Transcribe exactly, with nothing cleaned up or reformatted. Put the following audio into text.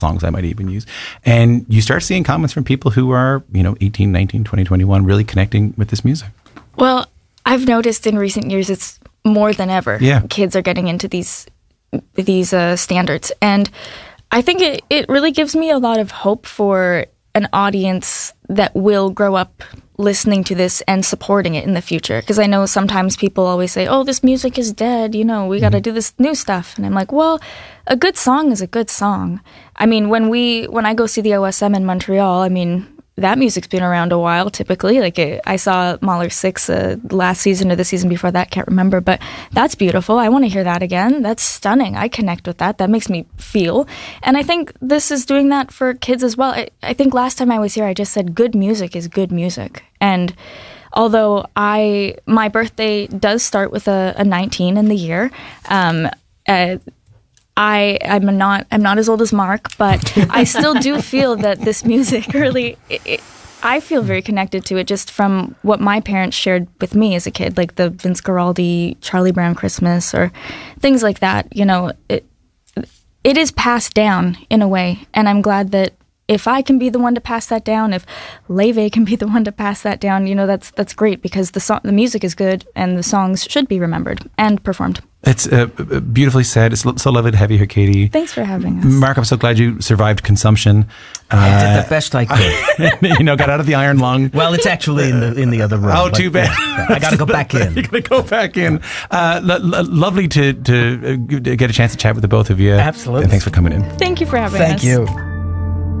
songs I might even use. And you start seeing comments from people who are, you know, eighteen, nineteen, twenty, twenty-one, really connecting with this music. Well, I've noticed in recent years it's more than ever. Yeah. Kids are getting into these these uh, standards. And I think it, it really gives me a lot of hope for an audience that will grow up listening to this and supporting it in the future. Because I know sometimes people always say, oh, this music is dead, you know, we got to mm-hmm. do this new stuff. And I'm like, well, a good song is a good song. I mean, when we when I go see the O S M in Montreal, I mean, that music's been around a while, typically. Like, I saw Mahler six uh, last season or the season before that, can't remember. But that's beautiful. I want to hear that again. That's stunning. I connect with that. That makes me feel. And I think this is doing that for kids as well. I, I think last time I was here, I just said good music is good music. And although I my birthday does start with a, a nineteen in the year, um, uh, I I'm not I'm not as old as Mark, but I still do feel that this music really it, it, I feel very connected to it just from what my parents shared with me as a kid, like the Vince Guaraldi, Charlie Brown Christmas, or things like that. You know, it it is passed down in a way, and I'm glad that if I can be the one to pass that down, if Leve can be the one to pass that down, you know, that's that's great, because the song, the music is good and the songs should be remembered and performed. It's uh, beautifully said. It's so lovely to have you here, Katie. Thanks for having us. Mark, I'm so glad you survived consumption. Uh, I did the best I could. You know, got out of the iron lung. Well, it's actually in the in the other room. Oh, too bad. Yeah, I got to go back in. You got to go back in. Uh, lo- lo- lovely to, to get a chance to chat with the both of you. Absolutely. And thanks for coming in. Thank you for having Thank us. Thank you.